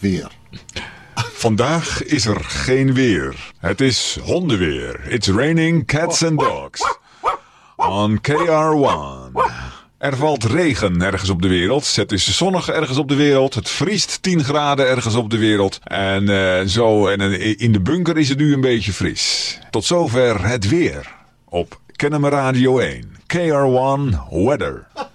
weer. Vandaag is er geen weer. Het is hondenweer. It's raining cats and dogs. On KR1. Er valt regen ergens op de wereld. Het is zonnig ergens op de wereld. Het vriest 10 graden ergens op de wereld. En in de bunker is het nu een beetje fris. Tot zover het weer. Op Kennemer Radio 1. KR1 Weather.